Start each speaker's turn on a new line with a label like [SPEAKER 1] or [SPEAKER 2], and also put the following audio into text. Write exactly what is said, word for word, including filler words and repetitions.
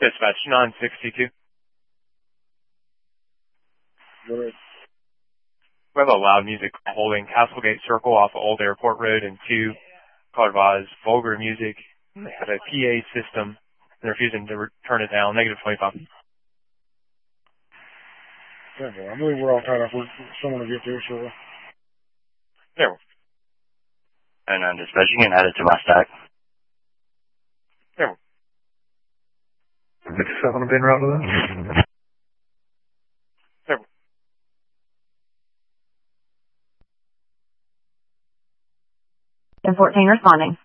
[SPEAKER 1] Dispatch nine sixty-two.
[SPEAKER 2] What is?
[SPEAKER 1] We have a loud music holding Castlegate Circle off of Old Airport Road, and two call advised vulgar music. They have a P A system. They're refusing to re- turn it down. Negative twenty-five.
[SPEAKER 2] Yeah, well, I believe we're all tied up. We're, someone will get there shortly.
[SPEAKER 1] There.
[SPEAKER 3] And I'm dispatching and add it to my stack.
[SPEAKER 1] There.
[SPEAKER 2] fifty-seven been route to that?
[SPEAKER 1] There.
[SPEAKER 4] ten fourteen responding.